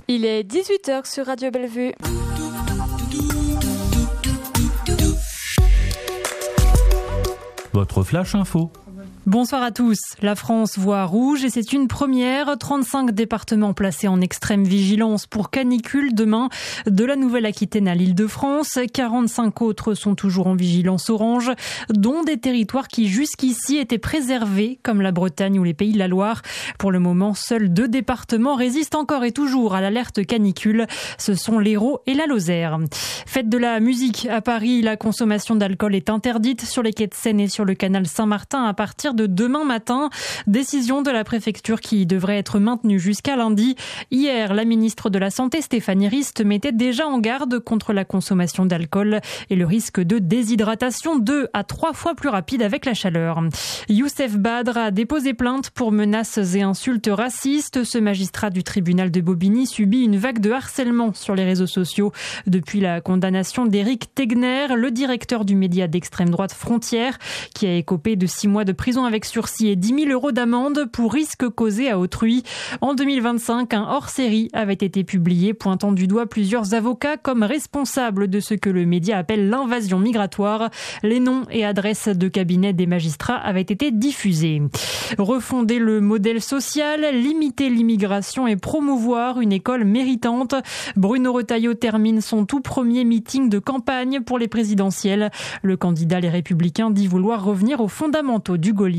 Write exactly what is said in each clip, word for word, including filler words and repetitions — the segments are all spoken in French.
Il est dix-huit heures sur Radio Bellevue. Votre flash info. Bonsoir à tous. La France voit rouge et c'est une première. trente-cinq départements placés en extrême vigilance pour canicule demain, de la Nouvelle-Aquitaine à l'Île-de-France. quarante-cinq autres sont toujours en vigilance orange, dont des territoires qui jusqu'ici étaient préservés, comme la Bretagne ou les Pays de la Loire. Pour le moment, seuls deux départements résistent encore et toujours à l'alerte canicule. Ce sont l'Hérault et la Lozère. Fête de la musique à Paris, la consommation d'alcool est interdite sur les quais de Seine et sur le canal Saint-Martin à partir de demain matin. Décision de la préfecture qui devrait être maintenue jusqu'à lundi. Hier, la ministre de la Santé, Stéphanie Rist, mettait déjà en garde contre la consommation d'alcool et le risque de déshydratation deux à trois fois plus rapide avec la chaleur. Youssef Badr a déposé plainte pour menaces et insultes racistes. Ce magistrat du tribunal de Bobigny subit une vague de harcèlement sur les réseaux sociaux depuis la condamnation d'Éric Tegner, le directeur du média d'extrême droite Frontières, qui a écopé de six mois de prison avec sursis et dix mille euros d'amende pour risque causé à autrui. En deux mille vingt-cinq, un hors-série avait été publié pointant du doigt plusieurs avocats comme responsables de ce que le média appelle l'invasion migratoire. Les noms et adresses de cabinets des magistrats avaient été diffusés. Refonder le modèle social, limiter l'immigration et promouvoir une école méritante. Bruno Retailleau termine son tout premier meeting de campagne pour les présidentielles. Le candidat Les Républicains dit vouloir revenir aux fondamentaux du gaullisme.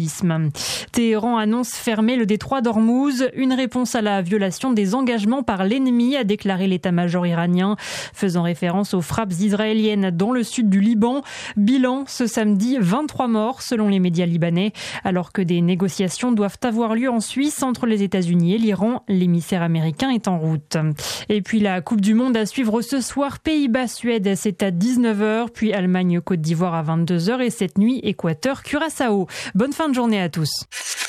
Téhéran annonce fermer le détroit d'Ormuz, une réponse à la violation des engagements par l'ennemi, a déclaré l'état-major iranien, faisant référence aux frappes israéliennes dans le sud du Liban. Bilan ce samedi, vingt-trois morts selon les médias libanais, alors que des négociations doivent avoir lieu en Suisse entre les États-Unis et l'Iran. L'émissaire américain est en route. Et puis la Coupe du Monde à suivre ce soir, Pays-Bas-Suède, c'est à dix-neuf heures, puis Allemagne-Côte d'Ivoire à vingt-deux heures et cette nuit, Équateur-Curaçao. Bonne fin de journée à tous.